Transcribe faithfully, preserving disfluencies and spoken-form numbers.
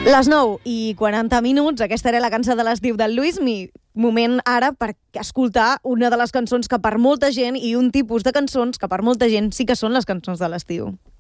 Les nou i quaranta minuts, aquesta era la cançó de l'estiu del Luismi. Moment ara per escoltar una de les cançons que per molta gent, i un tipus de cançons que per molta gent sí que són les cançons de l'estiu.